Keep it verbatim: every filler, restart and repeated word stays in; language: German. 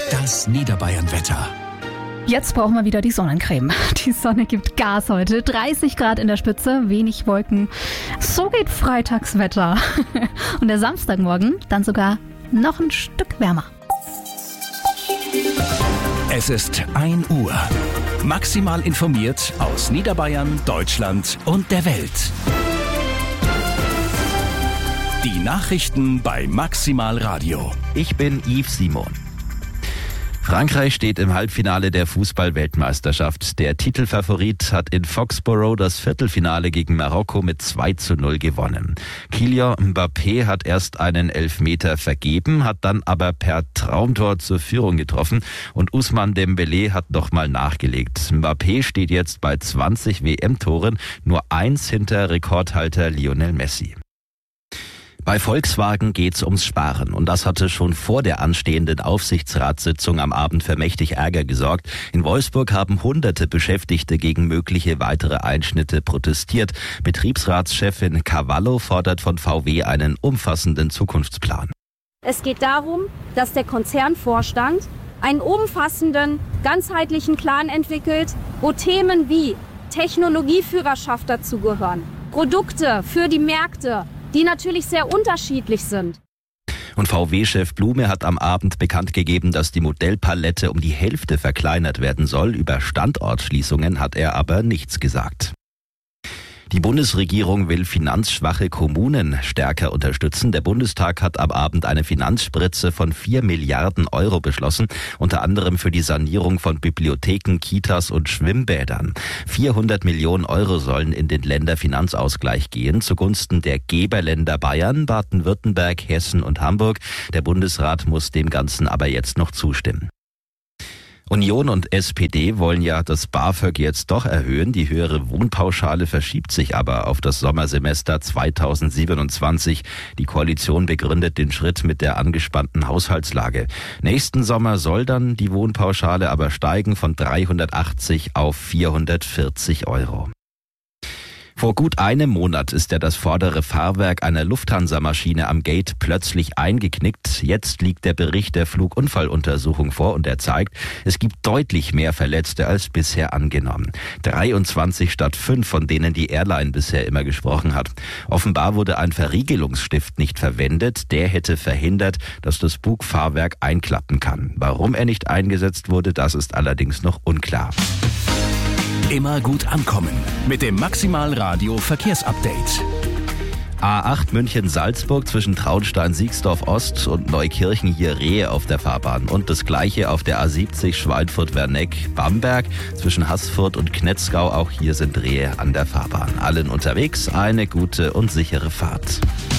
Das Niederbayern-Wetter. Jetzt brauchen wir wieder die Sonnencreme. Die Sonne gibt Gas heute. dreißig Grad in der Spitze, wenig Wolken. So geht Freitagswetter. Und der Samstagmorgen dann sogar noch ein Stück wärmer. Es ist ein Uhr. Maximal informiert aus Niederbayern, Deutschland und der Welt. Die Nachrichten bei Maximal Radio. Ich bin Yves Simon. Frankreich steht im Halbfinale der Fußball-Weltmeisterschaft. Der Titelfavorit hat in Foxborough das Viertelfinale gegen Marokko mit zwei zu null gewonnen. Kylian Mbappé hat erst einen Elfmeter vergeben, hat dann aber per Traumtor zur Führung getroffen und Ousmane Dembélé hat nochmal nachgelegt. Mbappé steht jetzt bei zwanzig W M-Toren, nur eins hinter Rekordhalter Lionel Messi. Bei Volkswagen geht's ums Sparen und das hatte schon vor der anstehenden Aufsichtsratssitzung am Abend für mächtig Ärger gesorgt. In Wolfsburg haben hunderte Beschäftigte gegen mögliche weitere Einschnitte protestiert. Betriebsratschefin Cavallo fordert von V W einen umfassenden Zukunftsplan. Es geht darum, dass der Konzernvorstand einen umfassenden, ganzheitlichen Plan entwickelt, wo Themen wie Technologieführerschaft dazugehören, Produkte für die Märkte, die natürlich sehr unterschiedlich sind. Und V W-Chef Blume hat am Abend bekannt gegeben, dass die Modellpalette um die Hälfte verkleinert werden soll. Über Standortschließungen hat er aber nichts gesagt. Die Bundesregierung will finanzschwache Kommunen stärker unterstützen. Der Bundestag hat am Abend eine Finanzspritze von vier Milliarden Euro beschlossen, unter anderem für die Sanierung von Bibliotheken, Kitas und Schwimmbädern. vierhundert Millionen Euro sollen in den Länderfinanzausgleich gehen, zugunsten der Geberländer Bayern, Baden-Württemberg, Hessen und Hamburg. Der Bundesrat muss dem Ganzen aber jetzt noch zustimmen. Union und S P D wollen ja das BAföG jetzt doch erhöhen. Die höhere Wohnpauschale verschiebt sich aber auf das Sommersemester zweitausendsiebenundzwanzig. Die Koalition begründet den Schritt mit der angespannten Haushaltslage. Nächsten Sommer soll dann die Wohnpauschale aber steigen von dreihundertachtzig auf vierhundertvierzig Euro. Vor gut einem Monat ist ja das vordere Fahrwerk einer Lufthansa-Maschine am Gate plötzlich eingeknickt. Jetzt liegt der Bericht der Flugunfalluntersuchung vor und er zeigt, es gibt deutlich mehr Verletzte als bisher angenommen. dreiundzwanzig statt fünf, von denen die Airline bisher immer gesprochen hat. Offenbar wurde ein Verriegelungsstift nicht verwendet. Der hätte verhindert, dass das Bugfahrwerk einklappen kann. Warum er nicht eingesetzt wurde, das ist allerdings noch unklar. Immer gut ankommen mit dem Maximal Radio Verkehrsupdate. A acht München-Salzburg zwischen Traunstein-Siegsdorf-Ost und Neukirchen hier Rehe auf der Fahrbahn. Und das gleiche auf der A siebzig Schweinfurt-Werneck-Bamberg zwischen Haßfurt und Knetzgau. Auch hier sind Rehe an der Fahrbahn. Allen unterwegs eine gute und sichere Fahrt.